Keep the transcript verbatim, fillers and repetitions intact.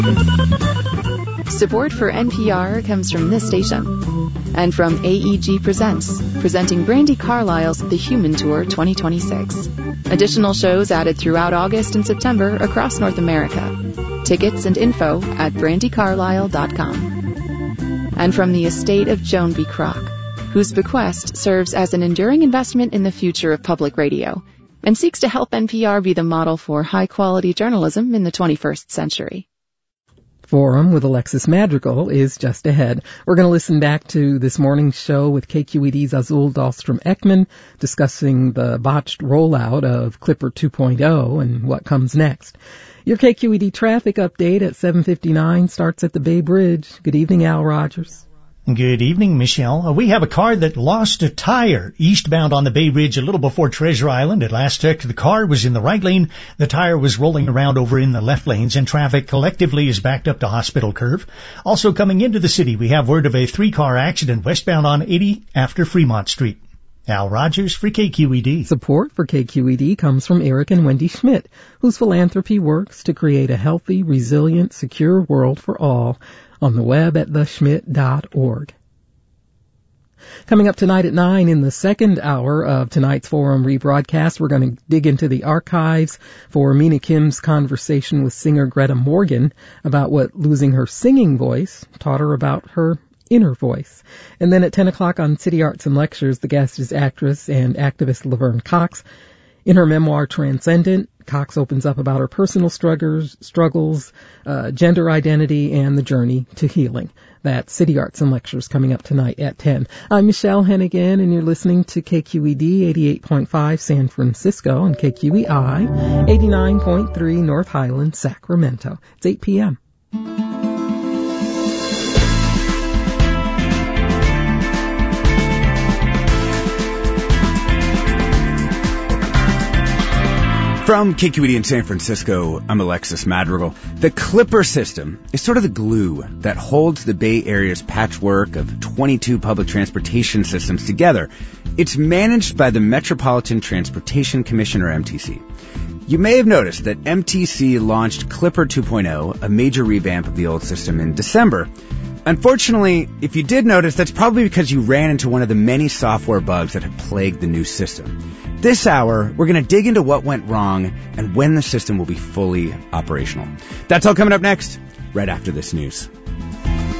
Support for N P R comes from this station and from A E G Presents, presenting Brandi Carlile's The Human Tour twenty twenty-six. Additional shows added throughout August and September across North America. Tickets and info at brandi carlile dot com. And from the estate of Joan B. Kroc, whose bequest serves as an enduring investment in the future of public radio and seeks to help N P R be the model for high-quality journalism in the twenty-first century. Forum with Alexis Madrigal is just ahead. We're going to listen back to this morning's show with K Q E D's Azul Dahlstrom-Ekman discussing the botched rollout of Clipper two point oh and what comes next. Your K Q E D traffic update at seven fifty-nine starts at the Bay Bridge. Good evening, Al Rogers. Good evening, Michelle. Uh, we have a car that lost a tire eastbound on the Bay Bridge a little before Treasure Island. At last check, the car was in the right lane. The tire was rolling around over in the left lanes, and traffic collectively is backed up to Hospital Curve. Also coming into the city, we have word of a three-car accident westbound on eighty after Fremont Street. Al Rogers for K Q E D. Support for K Q E D comes from Eric and Wendy Schmidt, whose philanthropy works to create a healthy, resilient, secure world for all. On the web at the schmidt dot org. Coming up tonight at nine in the second hour of tonight's Forum rebroadcast, we're going to dig into the archives for Mina Kim's conversation with singer Greta Morgan about what losing her singing voice taught her about her inner voice. And then at ten o'clock on City Arts and Lectures, the guest is actress and activist Laverne Cox. In her memoir, Transcendent, Cox opens up about her personal struggles, struggles, uh, gender identity, and the journey to healing. That's City Arts and Lectures coming up tonight at ten. I'm Michelle Hennigan, and you're listening to K Q E D eighty-eight point five San Francisco and K Q E I eighty-nine point three North Highland, Sacramento. It's eight p.m. From K Q E D in San Francisco, I'm Alexis Madrigal. The Clipper system is sort of the glue that holds the Bay Area's patchwork of twenty-two public transportation systems together. It's managed by the Metropolitan Transportation Commission, or M T C. You may have noticed that M T C launched Clipper two point oh, a major revamp of the old system, in December. Unfortunately, if you did notice, that's probably because you ran into one of the many software bugs that have plagued the new system. This hour, we're going to dig into what went wrong and when the system will be fully operational. That's all coming up next, right after this news.